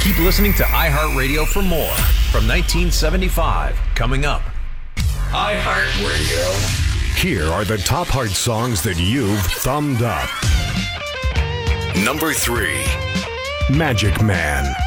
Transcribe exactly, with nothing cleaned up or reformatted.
Keep listening to iHeartRadio for more from nineteen seventy-five. Coming up. iHeartRadio. Here are the top heart songs that you've thumbed up. Number three, Magic Man.